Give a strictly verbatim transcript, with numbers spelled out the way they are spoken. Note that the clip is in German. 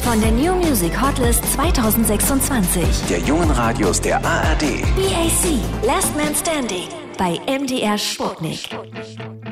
von der New Music Hotlist zwanzig sechsundzwanzig. Der jungen Radios der A R D. B A C, Last Man Standing bei M D R Sputnik.